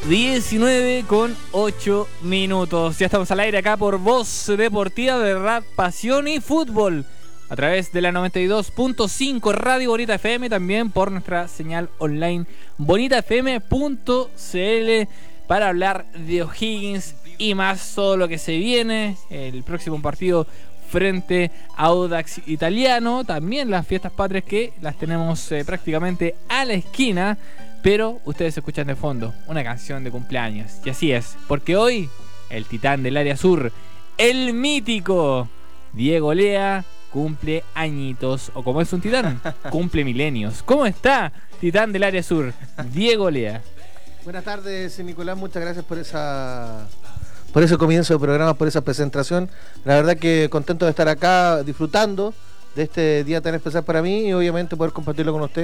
19:08. Ya estamos al aire acá por Voz Deportiva, Verdad, Pasión y Fútbol. A través de la 92.5 Radio Bonita FM, también por nuestra señal online bonitafm.cl para hablar de O'Higgins y más todo lo que se viene. El próximo partido frente a Audax Italiano. También las fiestas patrias que las tenemos prácticamente a la esquina. Pero ustedes escuchan de fondo una canción de cumpleaños. Y así es, porque hoy el titán del área sur, el mítico Diego Lea, cumple añitos. O como es un titán, cumple milenios. ¿Cómo está, titán del área sur, Diego Lea? Buenas tardes, Nicolás. Muchas gracias por ese comienzo de programa, por esa presentación. La verdad que contento de estar acá disfrutando de este día tan especial para mí y obviamente poder compartirlo con ustedes.